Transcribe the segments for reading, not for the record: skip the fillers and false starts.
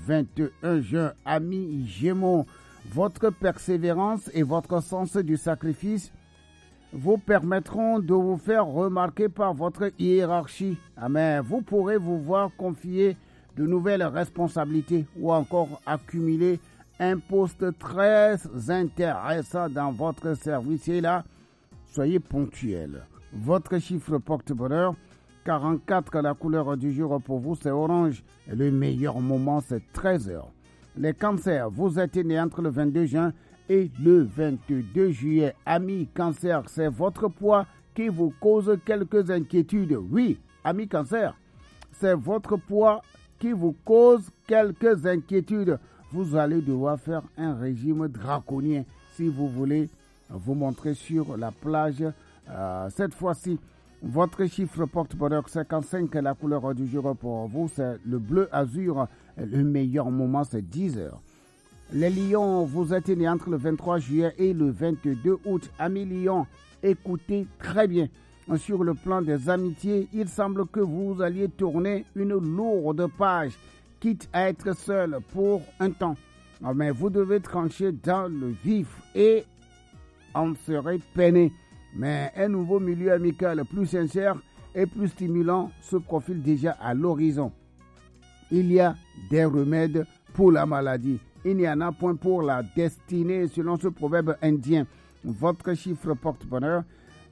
21 juin. Amis Gémeaux, votre persévérance et votre sens du sacrifice vous permettront de vous faire remarquer par votre hiérarchie. Amen. Vous pourrez vous voir confier de nouvelles responsabilités ou encore accumuler un poste très intéressant dans votre service. Et là, soyez ponctuel. Votre chiffre porte-bonheur, 44, la couleur du jour pour vous, c'est orange. Et le meilleur moment, c'est 13h. Les cancers, vous êtes nés entre le 22 juin et le 22 juillet. Amis cancer, c'est votre poids qui vous cause quelques inquiétudes. Oui, amis cancer, c'est votre poids qui vous cause quelques inquiétudes. Vous allez devoir faire un régime draconien si vous voulez vous montrer sur la plage. Cette fois-ci, votre chiffre porte-bonheur 55, la couleur du jour pour vous, c'est le bleu azur. Le meilleur moment, c'est 10h. Les lions, vous êtes nés entre le 23 juillet et le 22 août. Amis lions, écoutez très bien. Sur le plan des amitiés, il semble que vous alliez tourner une lourde page, quitte à être seul pour un temps. Mais vous devez trancher dans le vif et en serez peiné. Mais un nouveau milieu amical plus sincère et plus stimulant se profile déjà à l'horizon. Il y a des remèdes pour la maladie. Il n'y en a point pour la destinée, selon ce proverbe indien. Votre chiffre porte-bonheur,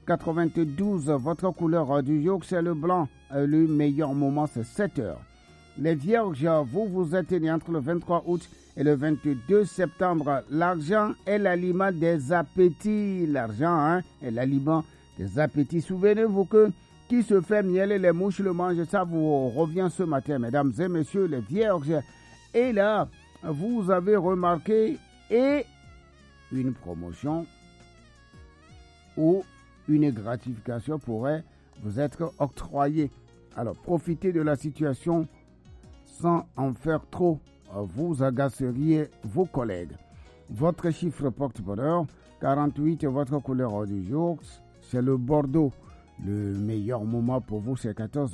92. Votre couleur du jour, c'est le blanc. Le meilleur moment, c'est 7h. Les vierges, vous êtes nés entre le 23 août et le 22 septembre. L'argent est l'aliment des appétits. L'argent est l'aliment des appétits. Souvenez-vous que qui se fait miel et les mouches le mangent. Ça vous revient ce matin, mesdames et messieurs, les vierges. Et là, vous avez remarqué et une promotion ou une gratification pourrait vous être octroyée. Alors, profitez de la situation sans en faire trop. Vous agaceriez vos collègues. Votre chiffre porte-bonheur, 48, votre couleur du jour, c'est le bordeaux. Le meilleur moment pour vous, c'est 14h.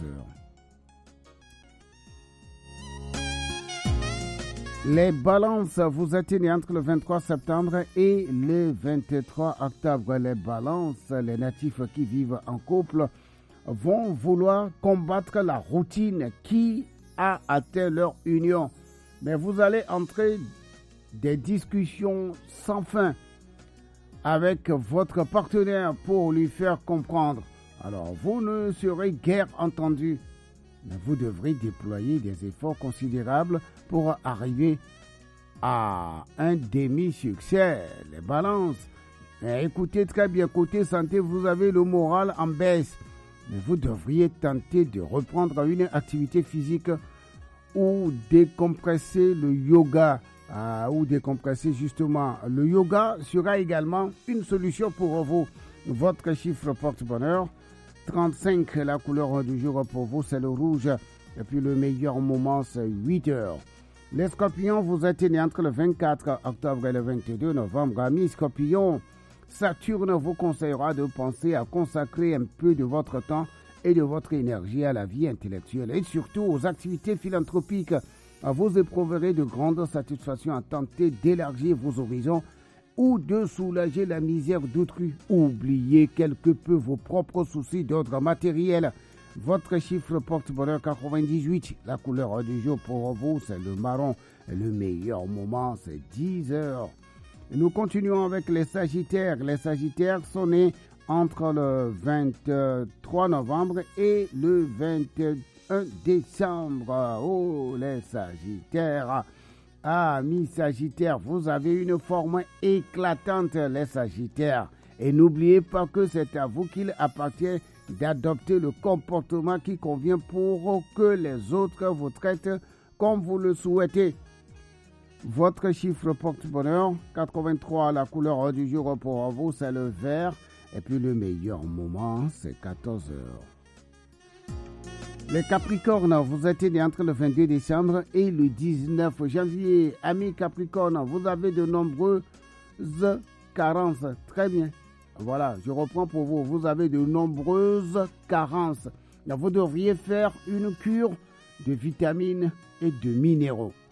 Les balances, vous êtes nés entre le 23 septembre et le 23 octobre. Les balances, les natifs qui vivent en couple, vont vouloir combattre la routine qui a atteint leur union. Mais vous allez entrer des discussions sans fin avec votre partenaire pour lui faire comprendre. Alors, vous ne serez guère entendu, mais vous devrez déployer des efforts considérables pour arriver à un demi-succès. Les balances, écoutez très bien, côté santé, vous avez le moral en baisse, mais vous devriez tenter de reprendre une activité physique ou décompresser le yoga, ou décompresser justement. Le yoga sera également une solution pour vous. Votre chiffre porte-bonheur, 35, la couleur du jour pour vous, c'est le rouge. Et puis le meilleur moment, c'est 8h. Les scorpions, vous êtes nés entre le 24 octobre et le 22 novembre. Amis scorpions, Saturne vous conseillera de penser à consacrer un peu de votre temps et de votre énergie à la vie intellectuelle et surtout aux activités philanthropiques. Vous éprouverez de grandes satisfactions à tenter d'élargir vos horizons ou de soulager la misère d'autrui. Oubliez quelque peu vos propres soucis d'ordre matériel. Votre chiffre porte-bonheur 98. La couleur du jour pour vous, c'est le marron. Le meilleur moment, c'est 10h. Nous continuons avec les Sagittaires. Les Sagittaires sont nés entre le 23 novembre et le 21 décembre. Oh, les Sagittaires. Amis Sagittaires, vous avez une forme éclatante, les Sagittaires. Et n'oubliez pas que c'est à vous qu'il appartient d'adopter le comportement qui convient pour que les autres vous traitent comme vous le souhaitez. Votre chiffre porte-bonheur, 83, la couleur du jour pour vous, c'est le vert. Et puis le meilleur moment, c'est 14h. Les Capricornes, vous êtes nés entre le 22 décembre et le 19 janvier. Amis Capricornes, vous avez de nombreuses carences. Très bien. Voilà, je reprends pour vous. Vous avez de nombreuses carences. Vous devriez faire une cure de vitamines et de minéraux.